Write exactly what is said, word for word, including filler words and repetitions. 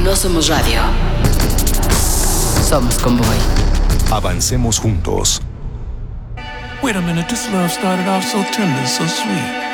No somos radio. Somos Convoy. Avancemos juntos. Wait a minute, this love started off so tender, so sweet.